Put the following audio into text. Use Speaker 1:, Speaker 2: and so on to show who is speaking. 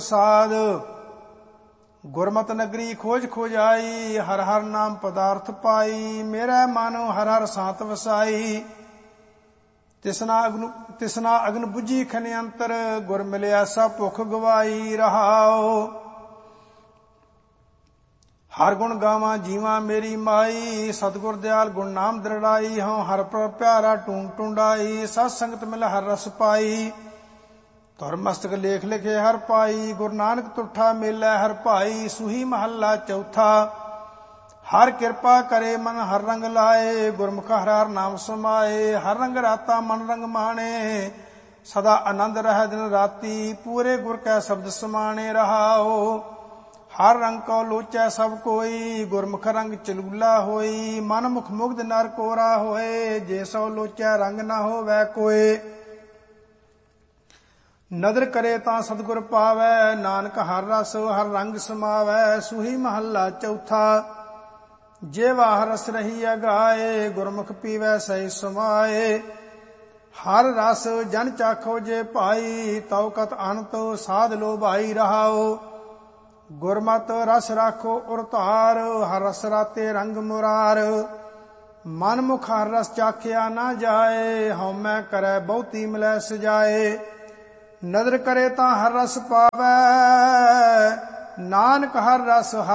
Speaker 1: साध। गुरमत नगरी खोज खोज आई, हर हर नाम पदार्थ पाई। मेरा मन हर हर सांत वसाई। तिसना अग्न बुझी खने अंतर, गुर मिलिया सब भुख गवाई। रहाओ हर गुण गावा जीवा मेरी माई। सतगुर दयाल गुण नाम दृढ़ाई। हों हर पर प्यारा टूंड टूंडाई। सत संगत मिल हर रस पाई। धुर मस्तक लेख लिखे हर पाई। गुरु नानक तुठा मेला हर भाई। सुही महला चौथा। हर कृपा करे मन हर रंग लाए। गुरमुख हर हर नाम समाए। हर रंग राता मन रंग माणे। सदा आनंद रह दिन राती। पूरे गुर कै शब्द समाणे। रहाओ हर रंग को लोचै सब कोई। गुरमुख रंग चलूला होई। मन मुख मुग्ध नर कोरा होए। जे सो लोचै रंग न होवै कोय। नदर करे तां सतगुर पावै। नानक हर रस हर रंग समावै। सुही महला चौथा। जे वाह रस रही अगाए। गुरमुख पीवै सही समाए। हर रस जन चाखो जे भाई। तौ कत अनत साध लो भाई। रहाओ गुरमत रस राखो उर धार। हर रस राते रंग मुरार। मन मुख हर रस चाखिया ना जाए। हਉਮੈ करै बहुती मिलै सजाए। नदर करे तां हर रस पावै। नानक हर रस